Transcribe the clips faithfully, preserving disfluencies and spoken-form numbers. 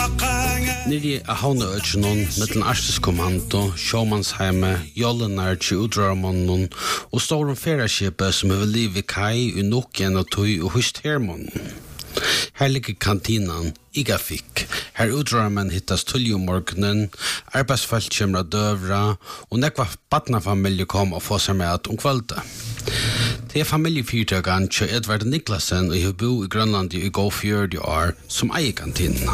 Nere i havneøtjen mellom Arsteskommando, Sjåmannsheime, Jollenar til Udrarmannen og Storum Feraskipet som har liv i kai, Unokken og Tøy og Hust Hermannen. Her ligger kantinan Igafik. Her udrarmen hittas tuljumorgnen, arbeidsfelt kommer døvra, og nekva badnafamilie kom og få seg med om kvölda. Det er familiefyrtøkene til Edvard Niklasen og har bo i Grønland i gå fjørde år som eier kantinene.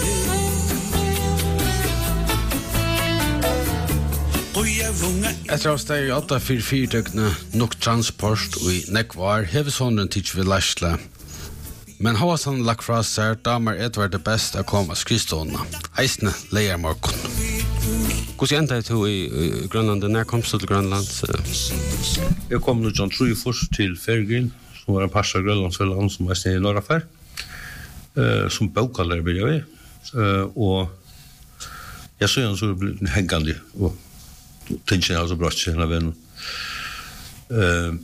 Etter å steg i åtta fyr fyrtøkene nok transport og i nekvar hever sonen tids ved Lashle. Men hva han lagt fra seg, damer Edvard det best å komme av skristående. Eisne leier morgen. Hvordan endte du i Grønland? Når kom du til Grønland? Jeg kom nå sånn tru først til Fergin, som var en parst av Grønlandsfelland som var sted i Norrafær, uh, som baukaller ble jeg ved. Uh, og jeg så igjen så ble den hengende, og tenkte jeg altså bratt seg henne vennen. Uh,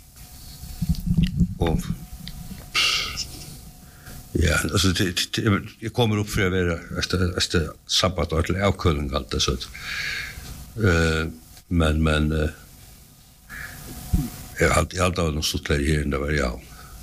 og ja, alltså det, det, jag kommer upp för att vara efter efter sabbat eller avkölning allt det så att eh men men uh, jag har alltid alltid något sånt där här det var ja.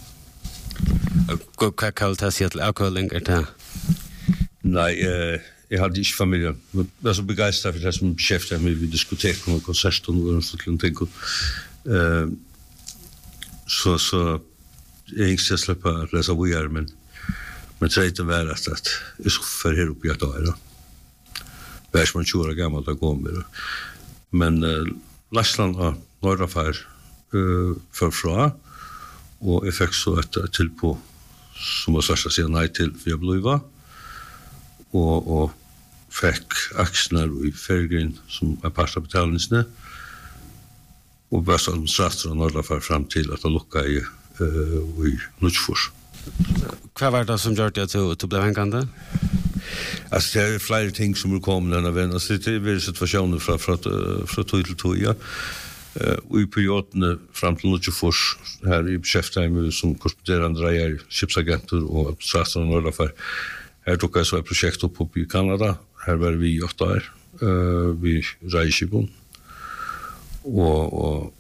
Vad kallar det sig till avkölning är det? Nej, eh jag hade inte familjen. Jag var så begeistrad för det som beschäftigade mig vid diskotek och konserter och sånt där. Eh så så jag inte släppa att läsa vidare men Men trejten var att att jag skulle för här uppe i dag. Vär som en tjugo år gammal att gå med. Men uh, Lassland och Norrafär uh, för fra och jag fick så ett till på som var särskilt säga nej till för jag blev och och fick aktier i Fergin som är part av betalningsne och bara som strax och Norrafär fram till att lucka i uh, i Nutsfors. Vad var det som gjorde att du, du blev hängande? Alltså det är flera ting som kommer denna vän. Alltså det är situationer från från från tog till tog ja. Och i perioden fram till Nutsfors här i Cheftheim som korresponderande drejer skeppsagenter och strassen och Norrafär. Här tog jag så ett projekt upp uppe i Kanada. Här var vi åtta år. Uh, vi Reisibon. Och och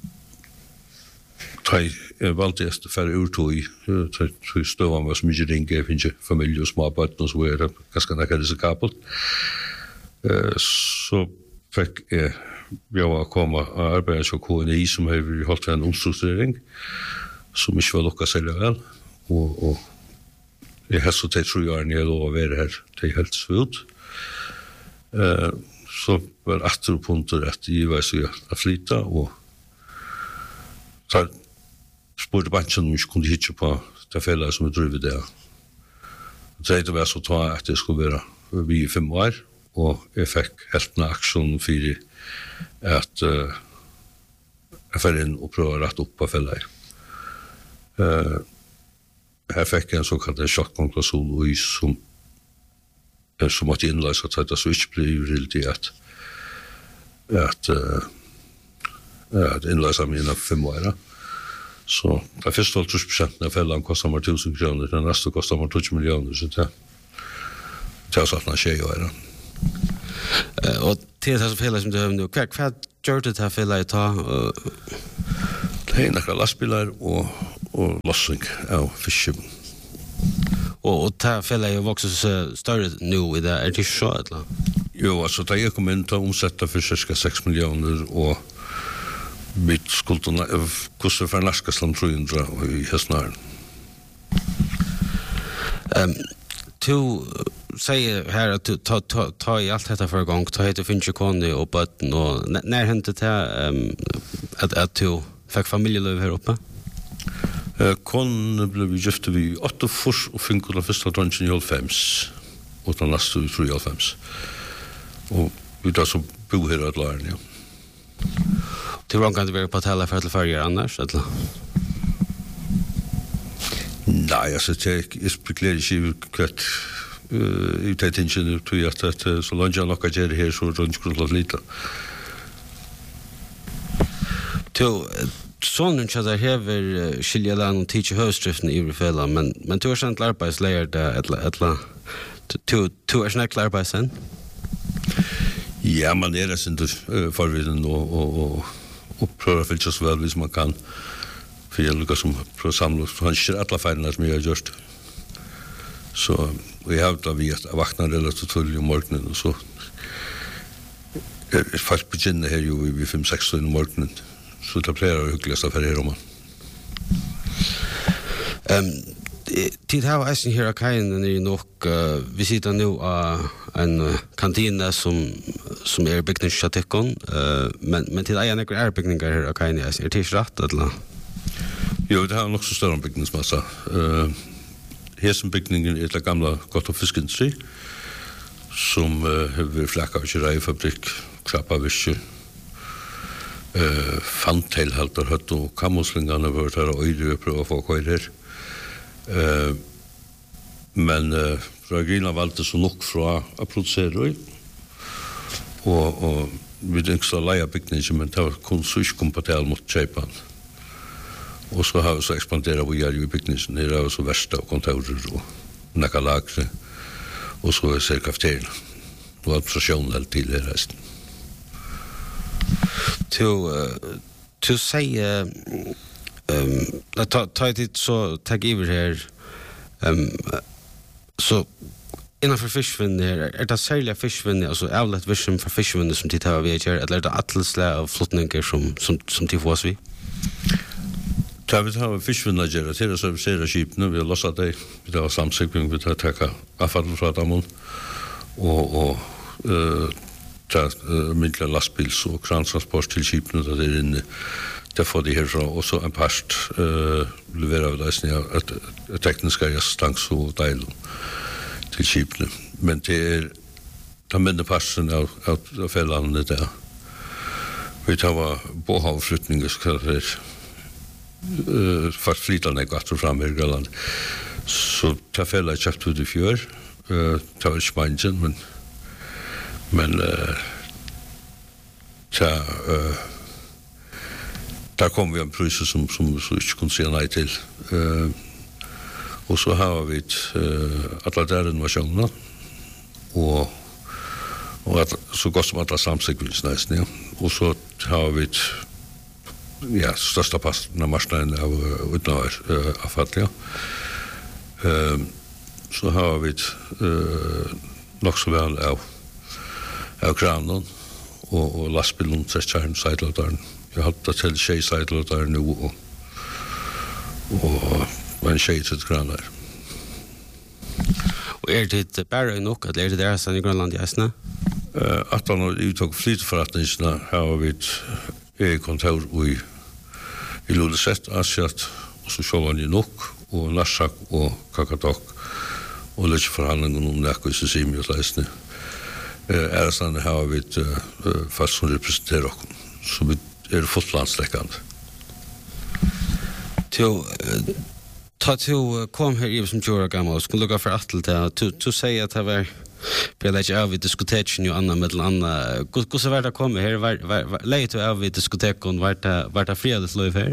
Tre valgte jeg til færre urtog i, tre støvann var så mye ringe, jeg finner ikke familie og småbøtten og så er det ganske nækker disse kapelt. Så fikk jeg jeg var kommet og arbeidet til K N I som har holdt en omstrukturering, som ikke var lukket selv vel, og, og jeg har så til tre år når jeg lov å være her til helt svult. Så var atter og punkter at jeg var så å flytte, og så spurte banken om vi ikke kunne hitte på det fellet som vi driver der. Så det var så ta at det skulle være vi i fem år, og jeg fikk helt med aksjon for at uh, jeg fikk inn og prøve å rette opp på fellet. Uh, her fikk jeg en såkalt sjokkkonklusjon som, som måtte innløse at det så ikke ble urildig at, at, uh, at innløse mine fem år. Så det første halvtreds prosent av fellan kostar meg tusen kroner, den neste kostar meg tjue millioner, så det, det er sånn at skje å gjøre. Uh, og til det fellet som du har nå, hva, hva gjør det til fellet i ta? Uh... Det er noen lastbiler og, og lossing av fiskeben. Og, og det fellet er jo vokset større nå i det, er det ikke så, eller? Jo, altså da jeg kom inn til å omsette for cirka seks millioner, og mitt skulden kurser för norska slam trojundra i höstnaren. Ehm to säger här att ta ta ta i allt detta för gång ta heter finche konny och botten och när hände det ehm att att to fick familjelöv här uppe. Eh kon blev vi just vi åtta fors och fick den första tranchen i Olfems och den nästa i tre Olfems. Och vi då så bo här att lära ja. Till Ron kan det vara på hotell för att följa annars eller? Nej, alltså det är spekulerar ju kvart eh ut att inte tror jag att så långt jag nog kan göra här så runt skulle lite. Till sonen så där häver skilja den och teacher höstriften i fälla men men du har sent arbetsläger där ett ett Du du är snart klar på sen. Ja, man är det inte förviden och och och och pröva för så väl som man kan. För jag lyckas som för samla han kör alla färgerna som jag har gjort. Så vi har då vi att vakna relativt tidigt i morgonen och så. Jag fast begynner här ju vid fem sex i morgonen. Så det blir det hyggligaste för er om man. Ehm tid har jag här kajen är nog vi sitter nu av en kantina som som är byggnadschatekon eh men men till en är byggningar här kajen är det är rätt eller? Jo, det har nog så större byggnadsmassa. Eh här som byggningen är det gamla gott och fiskindustri som har flacka och rejfabrik klappa visst eh fantel halter hött och kamoslingarna vart här och öde prova få köra. Eh men uh, Fragina valde så nok fra å produsere og, og vi tenkte å leie bygningen, men det var kun så ikke kompatibel mot kjøpen. Og så har vi så ekspanderet vi gjør i bygningen, her er så verste og kontorer og nekka lagre, og så ser kafeterien og administrasjonen helt til her resten. Til til sier um, ta, ta dit så tagg iver her um, så innanför fiskvinne är er det särskilt fiskvinne alltså outlet vision för fiskvinne som tittar av V H R eller är det atlasla av flottningar som som som till oss vi Ta vi har fiskvinne gör det så vi ser skipna vi har lossat det vi har samsökning vi tar tacka avfall från dem och och eh ta myndla lastbils och krantransport till skipna där är inne där får de här och så en past eh levererar det snä att tekniska assistans och del till skipna men det är de mindre passen av av fällarna där vi tar bohavflyttningar ska det eh fast flyttarna går fram i Grönland så tar fällar köpt ut i fjör eh tar spanjen men men eh ta eh där kommer vi en pris som som så inte kan säga nej till eh och så har vi eh alla där innovationer och och att så gott som alla samsegvilsnäs ja och så har vi ja största pass när maskinen av utnår eh avfall ja eh så har vi eh nog så väl av av kranen och och lastbilen så charm side där jag har det till tjej side där nu och och man tjej till kranen och är det bara nog att lära det där sen i Grönland jasna eh att han uttog flytförrättningarna har vi ett kontor i i Luleset Asiat och så själva ni nog och Nassak och Kakatok och lite förhandlingar om det så ser vi läsne eh är sån har vi fast som representerar oss så vi är fotlandsläckande till ta till kom här i som Jora gammal skulle lukka för att det to to säga att det var på det jag vi diskuterar ju andra med andra hur så vart det kommer här var lite av vi diskuterar kon vart vart fredags lov här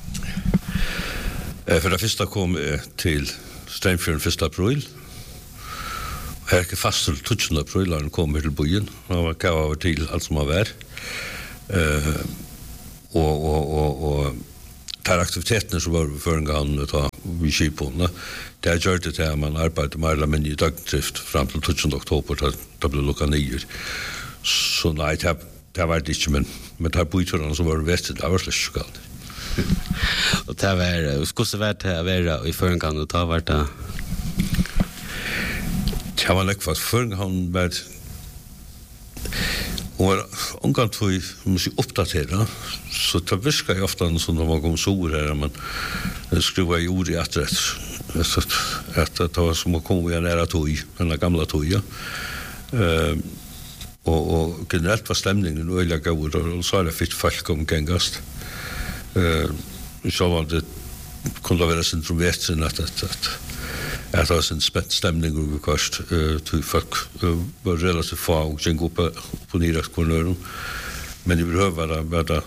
eh för det första kom till Steinfjörn första april. Här är fast till tjugonde april han kommer till byen. Han var kav över till allt som har varit. Eh och och och och tar aktiviteterna som var för en gång att ta vi skipona. Det har gjort det att man arbetar med alla men i dagdrift fram till tjugonde oktober då blev lucka nio. Så nej det det var det inte men men tar bojtorna som var väst det var släkt skalt. Och det var skulle så vart det vara i förrän kan det ta vart det det var lätt fast förrän han var och omgång två måste uppdatera så det viskar ju ofta som de var kom så där men skriva i ord i adress så att det var som att komma igen nära tog den gamla tog ja eh och och generellt var stämningen öliga god och så är fitt folk om gängast eh så var det kunde vara centrumvästen att att att att det var en spänd stämning över kost eh till folk var relativt få och sen gå på på deras kornör men det behöver vara vara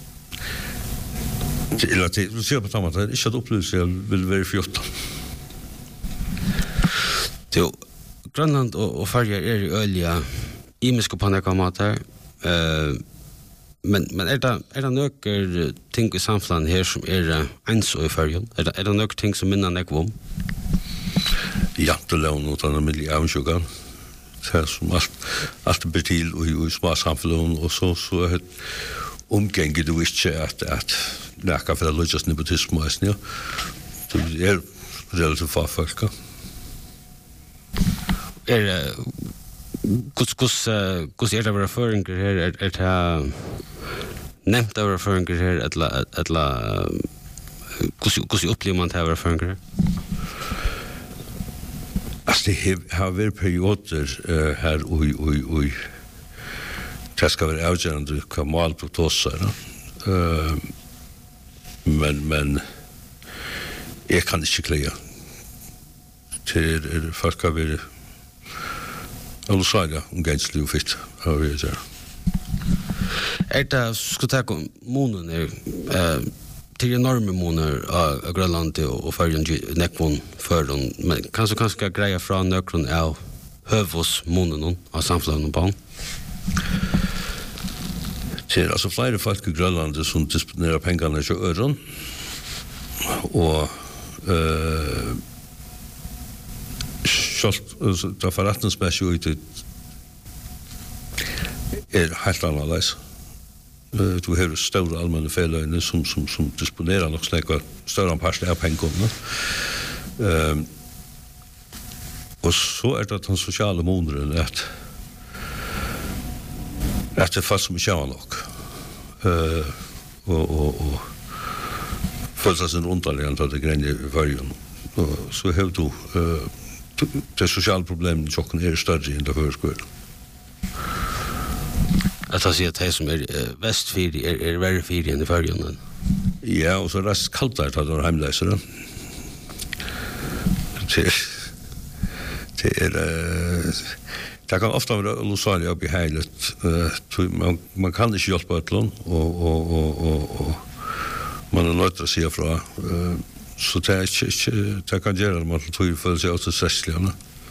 eller det du ser på samma sätt inte att upplösa vill vara fjorton till Grönland och, och Färger är i ölja imiska på några matar. Uh, men men är det är det några ting i samhället här som är ens och i Färgen? Är det är det några ting som minnar mig om? Ja, det låg något annat med avsjukan. Det som allt allt blir till och i små samhällen och så så är omgänge du inte att att läka för att just nepotism är snö. Det är relativt få folk. Är det kus kus kus är det referring här är är det nämnt över referring här att att att kus kus upplever man det referring här? Alltså det har varit perioder uh, här oj oj oj. Det ska vara avgörande hur mål på tossar. Uh, men men jag kan inte klara. Till är folk har varit allsaga om ganska luftigt har vi det. Är det ska ta kom månen är eh till enorma månader av Grönland och Färgen nekvon för dem men kanske kanske greja från nökron av hövos månen av samfällen på. Det alltså flera folk i Grönland som disponerar pengarna i öron och eh så ta förrättningsmässigt ut är helt annorlunda. Du har stora allmänna fällöjner som, som, som disponerar nog snäckar större än parsliga av pengarna. Um, och så är det att den sociala månaden att att det fast som tjänar nog. Uh, och, och, och följa sin underliggande av det gränna i vargen. Och så har du uh, det sociala problemen i tjocken är större än det förskolan. Att jag säger att det som är västfyr är, är värre fyr än i Färgen. Ja, och så rätt kallt där att de hemläsare. Det, det är... Det kan ofta vara lusaliga upp i heilet. Man, man kan inte hjälpa ett lån och, och, och, och, och man är nöjd att säga från. Så det, är, det kan göra att man tror för sig också sexliga.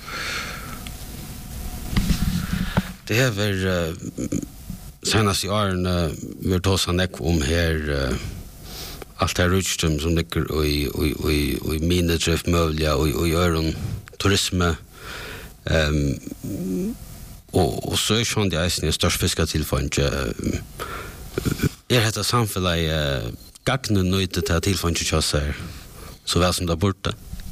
Det är väl... Senast i åren uh, vi har tagit oss nek om här uh, allt det här utström som ligger i, i, i, i minedrift, möjliga och i öron, turisme. Um, och, och så är sånt det eisen i störst fiska tillfånd. Uh, är detta samfällag uh, gagnen nöjt till tillfånd till oss så väl som det borta?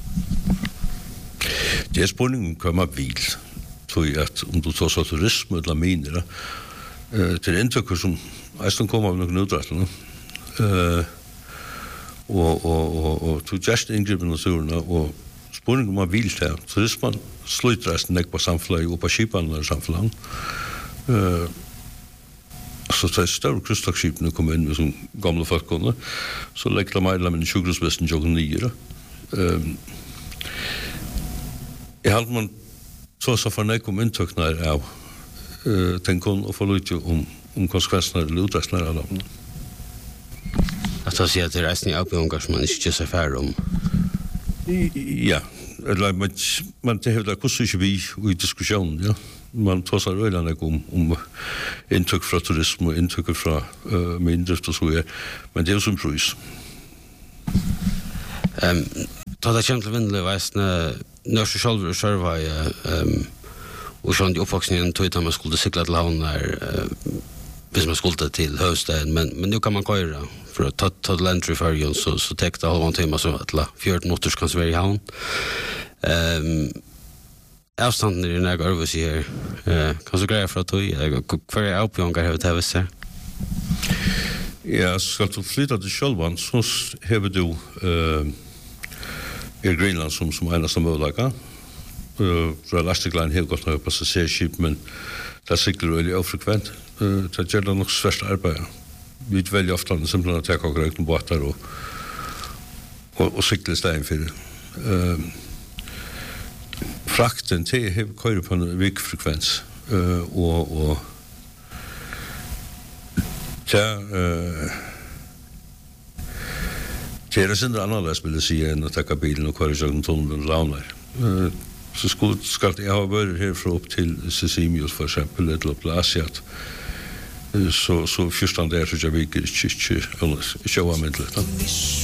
Det är spårningen om man vill. Tror jag att om du tar så turism eller miner Uh, til inntrykket som eisen kom av noen utrettene. Uh, og, og, og, og tog gjerst inngripen av naturene, og spørningen om man vil til. Turismen slutter eisen nek på samfunnet, og på skipene av samfunnet. Uh, så tar større krystakskipene kom inn med som gamle folkene, så legger de meg med tjugrusvesten joggen nyere. Uh, jeg halte man så så for nek om inntrykkene av Uh, tänker och få lite om om konsekvenserna eller uträknar av dem. Att jag säger att det är resten av uppgångar som man inte så fär om. Ja, eller man man det har det kostar vi i diskussion, ja. Man tar sig väl om om intryck från turism och intryck från uh, mindrift och så är. Men det är som pris. Ehm ta det känt vindle västna när så själva och serva ehm och sånt uppvuxen tog att man skulle cykla till havn där eh hvis man skulle till Hövstaden men men nu kan man köra för att ta ta Lantry Färgen så så täckte halva timme så att la fjorton minuter kan så vara i havn. Ehm avstånden är när över sig här. Eh kan så greja för att jag för jag upp jag har det så. Ja, ska du flytta till Självan så har du eh i Grönland som som en av som möjliga. Uh, för Elastic Line har gått några passagerarskip men det cyklar väldigt ofrekvent. Uh, det gör det nog svårt arbete. Vi väljer ofta en simpel att ta och räkna båtar och och, och cykla stegen för uh, frakten till har kör på en vikfrekvens uh, och och ja uh, det är sen annorlunda skulle säga än att ta bilen och köra genom tunneln och låna. Uh, så skulle, skal jeg ha vært herfra opp til Sesimius for eksempel, eller opp til Asiat, så, så først han der, så jeg vil ikke, ikke, ikke, ikke, ikke, ikke,